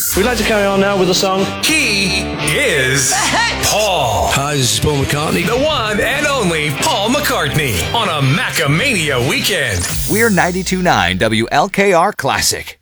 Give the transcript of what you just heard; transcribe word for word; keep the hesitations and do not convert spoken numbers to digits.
We'd like to carry on now with the song. He is Paul. Hi, this is Paul McCartney. The one and only Paul McCartney on a Macamania weekend. We're ninety-two point nine W L K R Classic.